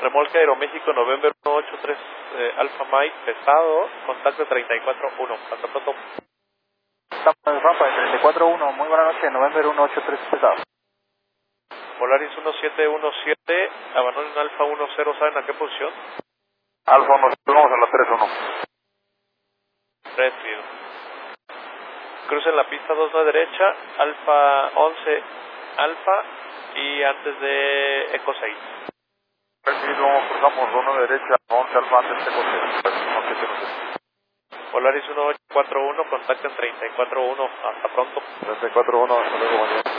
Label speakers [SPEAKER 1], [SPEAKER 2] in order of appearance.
[SPEAKER 1] remolque Aeroméxico November 183 Alfa Mike pesado, contacto 34-1. Hasta pronto.
[SPEAKER 2] Estamos en rampa de 34-1, muy buena noche, November 183 pesado.
[SPEAKER 1] Polaris 1717, abandonen Alfa 10, ¿saben a qué posición?
[SPEAKER 2] Alfa 1, vamos a la 3-1.
[SPEAKER 1] Redfield. Crucen la pista 2 a derecha, Alfa 11 Alfa y antes de Eco 6.
[SPEAKER 2] Redfield, cruzamos 1 derecha, 11 Alfa antes de Eco 6.
[SPEAKER 1] Polaris 1841, contacten 34-1, hasta pronto.
[SPEAKER 2] 34-1, hasta luego, mañana.